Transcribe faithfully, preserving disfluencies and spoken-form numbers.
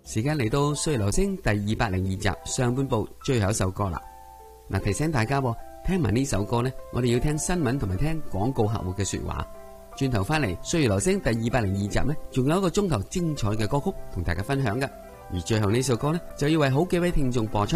時間嚟到歲月留聲第二百零二集上半部最後一首歌啦。嗱，提醒大家，聽埋呢首歌呢，我哋要聽新聞同埋聽廣告客戶嘅說話。轉頭翻嚟歲月留聲第二百零二集呢，仲有一個鐘頭精彩嘅歌曲同大家分享噶。而最後呢首歌呢，就要為好幾位聽眾播出。